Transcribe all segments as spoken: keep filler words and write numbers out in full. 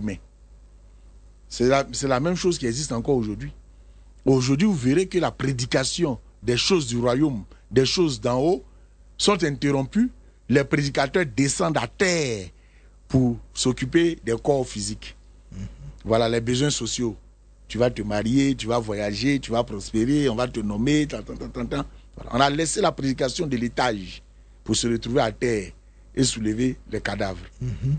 humain. C'est la, c'est la même chose qui existe encore aujourd'hui. Aujourd'hui, vous verrez que la prédication des choses du royaume, des choses d'en haut, sont interrompues. Les prédicateurs descendent à terre pour s'occuper des corps physiques. Mm-hmm. Voilà les besoins sociaux. Tu vas te marier, tu vas voyager, tu vas prospérer, on va te nommer. Tant, tant, tant, tant. Voilà. On a laissé la prédication de l'étage pour se retrouver à terre et soulever les cadavres. Mm-hmm.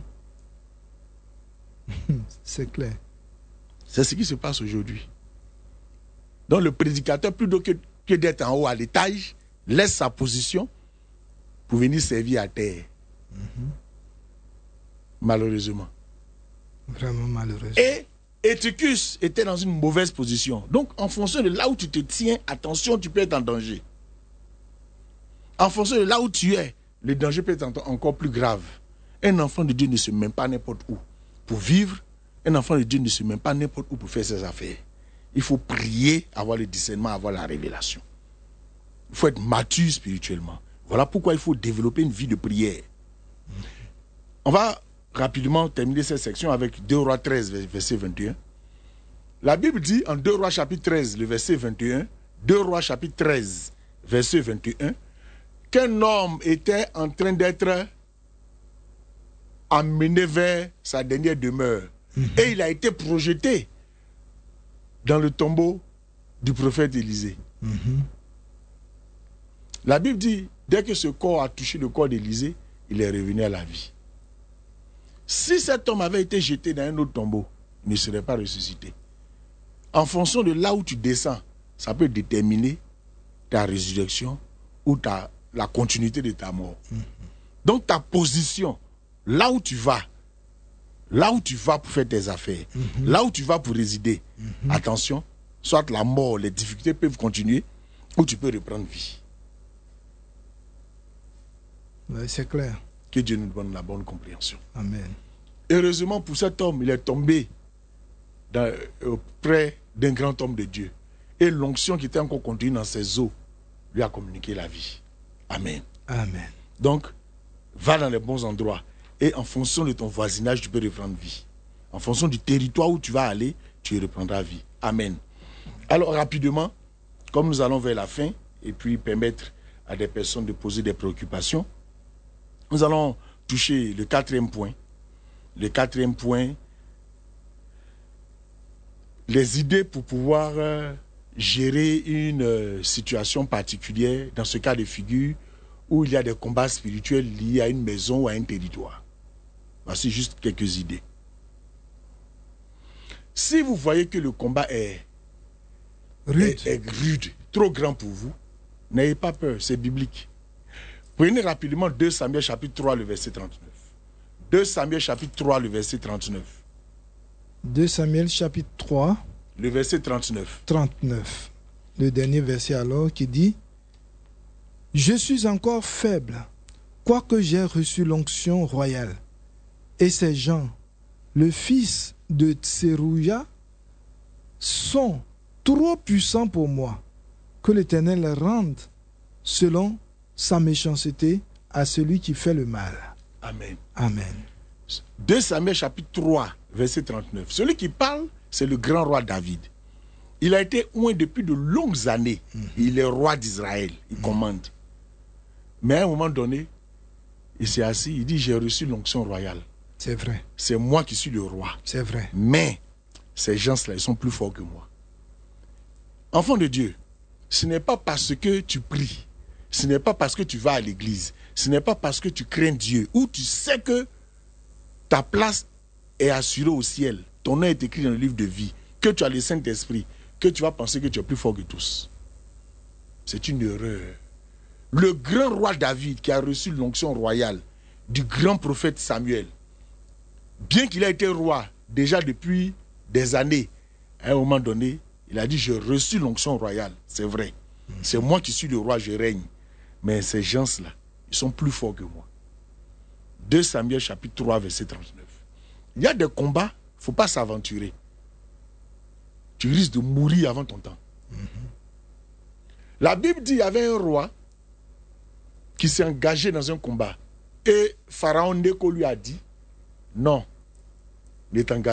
C'est clair. C'est ce qui se passe aujourd'hui. Donc le prédicateur, plutôt que, que d'être en haut à l'étage, laisse sa position pour venir servir à terre. Mm-hmm. Malheureusement. Vraiment malheureusement. Et Eutychus était dans une mauvaise position. Donc en fonction de là où tu te tiens, attention, tu peux être en danger. En fonction de là où tu es, le danger peut être encore plus grave. Un enfant de Dieu ne se met pas n'importe où pour vivre. Un enfant de Dieu ne se met pas n'importe où pour faire ses affaires. Il faut prier, avoir le discernement, avoir la révélation. Il faut être mature spirituellement. Voilà pourquoi il faut développer une vie de prière. On va rapidement terminer cette section avec deux Rois treize, verset vingt et un. La Bible dit en deux Rois chapitre treize, le verset vingt et un, deux Rois chapitre treize, verset vingt et un, qu'un homme était en train d'être amené vers sa dernière demeure. Mm-hmm. Et il a été projeté dans le tombeau du prophète Élisée. Mm-hmm. La Bible dit, dès que ce corps a touché le corps d'Élisée, il est revenu à la vie. Si cet homme avait été jeté dans un autre tombeau, il ne serait pas ressuscité. En fonction de là où tu descends, ça peut déterminer ta résurrection ou ta, la continuité de ta mort. Mm-hmm. Donc ta position, là où tu vas, là où tu vas pour faire tes affaires, mm-hmm. là où tu vas pour résider, mm-hmm. attention, soit la mort, les difficultés peuvent continuer, ou tu peux reprendre vie. Oui, c'est clair. Que Dieu nous donne la bonne compréhension. Amen. Heureusement pour cet homme, il est tombé dans, auprès d'un grand homme de Dieu. Et l'onction qui était encore contenue dans ses os lui a communiqué la vie. Amen. Amen. Donc, va dans les bons endroits. Et en fonction de ton voisinage, tu peux reprendre vie. En fonction du territoire où tu vas aller, tu reprendras vie. Amen. Alors, rapidement, comme nous allons vers la fin, et puis permettre à des personnes de poser des préoccupations, nous allons toucher le quatrième point. Le quatrième point, les idées pour pouvoir euh, gérer une euh, situation particulière, dans ce cas de figure, où il y a des combats spirituels liés à une maison ou à un territoire. Voici juste quelques idées. Si vous voyez que le combat est rude, est, est rude, trop grand pour vous, n'ayez pas peur, c'est biblique. Prenez rapidement deux Samuel chapitre trois, le verset trente-neuf. deux Samuel chapitre trois, le verset trente-neuf. deux Samuel chapitre trois, le verset trente-neuf. trente-neuf. Le dernier verset alors qui dit: Je suis encore faible, quoique j'ai reçu l'onction royale. Et ces gens, le fils de Tserouya, sont trop puissants pour moi. Que l'Éternel les rende selon sa méchanceté à celui qui fait le mal. Amen. Amen. deux Samuel chapitre trois, verset trente-neuf. Celui qui parle, c'est le grand roi David. Il a été oint depuis de longues années. Mm-hmm. Il est roi d'Israël. Il mm-hmm. commande. Mais à un moment donné, il s'est assis, il dit: j'ai reçu l'onction royale. C'est vrai. C'est moi qui suis le roi. C'est vrai. Mais ces gens-là, ils sont plus forts que moi. Enfant de Dieu, ce n'est pas parce que tu pries, ce n'est pas parce que tu vas à l'église, ce n'est pas parce que tu crains Dieu, ou tu sais que ta place est assurée au ciel, ton nom est écrit dans le livre de vie, que tu as le Saint-Esprit, que tu vas penser que tu es plus fort que tous. C'est une erreur. Le grand roi David, qui a reçu l'onction royale du grand prophète Samuel, bien qu'il ait été roi déjà depuis des années, à un moment donné, il a dit: j'ai reçu l'onction royale, c'est vrai. Mmh. C'est moi qui suis le roi, je règne. Mais ces gens-là, ils sont plus forts que moi. deux Samuel chapitre trois, verset trente-neuf. Il y a des combats, il ne faut pas s'aventurer. Tu risques de mourir avant ton temps. Mmh. La Bible dit qu'il y avait un roi qui s'est engagé dans un combat. Et Pharaon Neko lui a dit: non, il est engagé.